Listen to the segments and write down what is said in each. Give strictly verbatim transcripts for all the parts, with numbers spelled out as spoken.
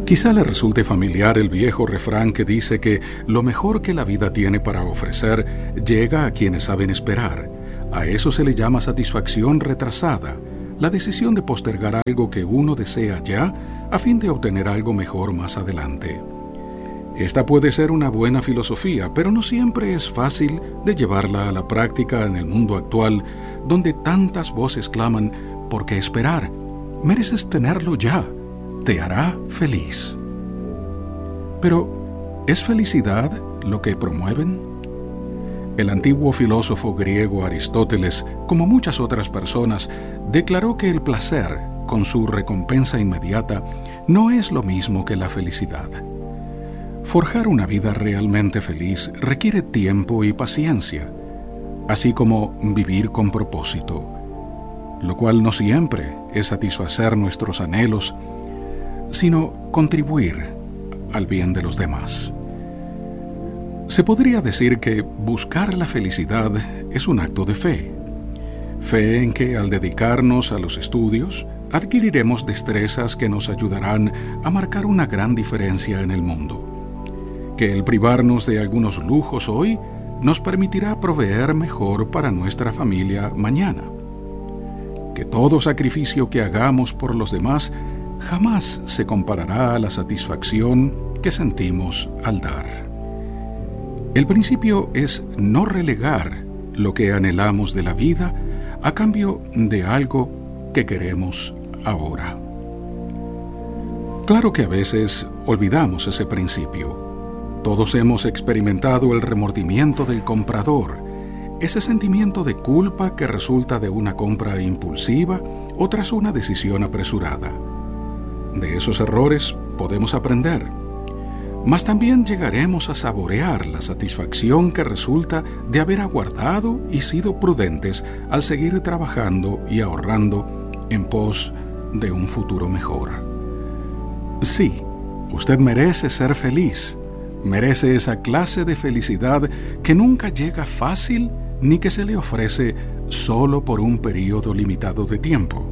Quizá le resulte familiar el viejo refrán que dice que lo mejor que la vida tiene para ofrecer llega a quienes saben esperar. A eso se le llama satisfacción retrasada, la decisión de postergar algo que uno desea ya a fin de obtener algo mejor más adelante. Esta puede ser una buena filosofía, pero no siempre es fácil de llevarla a la práctica en el mundo actual, donde tantas voces claman: ¿por qué esperar? Mereces tenerlo ya. Te hará feliz. Pero, ¿es felicidad lo que promueven? El antiguo filósofo griego Aristóteles, como muchas otras personas, declaró que el placer, con su recompensa inmediata, no es lo mismo que la felicidad. Forjar una vida realmente feliz requiere tiempo y paciencia, así como vivir con propósito, lo cual no siempre es satisfacer nuestros anhelos, sino contribuir al bien de los demás. Se podría decir que buscar la felicidad es un acto de fe. Fe en que al dedicarnos a los estudios, adquiriremos destrezas que nos ayudarán a marcar una gran diferencia en el mundo. Que el privarnos de algunos lujos hoy nos permitirá proveer mejor para nuestra familia mañana. Que todo sacrificio que hagamos por los demás jamás se comparará a la satisfacción que sentimos al dar. El principio es no relegar lo que anhelamos de la vida a cambio de algo que queremos ahora. Claro que a veces olvidamos ese principio. Todos hemos experimentado el remordimiento del comprador, ese sentimiento de culpa que resulta de una compra impulsiva o tras una decisión apresurada. De esos errores podemos aprender, mas también llegaremos a saborear la satisfacción que resulta de haber aguardado y sido prudentes al seguir trabajando y ahorrando en pos de un futuro mejor. Sí, usted merece ser feliz, merece esa clase de felicidad que nunca llega fácil ni que se le ofrece solo por un periodo limitado de tiempo.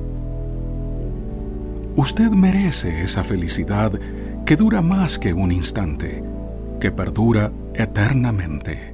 Usted merece esa felicidad que dura más que un instante, que perdura eternamente.